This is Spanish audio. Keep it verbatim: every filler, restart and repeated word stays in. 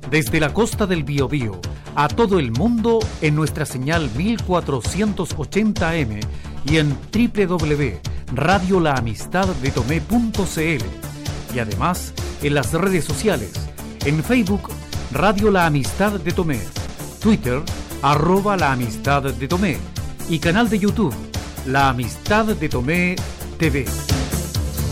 desde la costa del Biobío a todo el mundo en nuestra señal mil cuatrocientos ochenta A M y en doble u doble u doble u punto radio la amistad de tomé punto c l y además en las redes sociales, en Facebook Radio La Amistad de Tomé, Twitter arroba La Amistad de Tomé y canal de YouTube La Amistad de Tomé T V.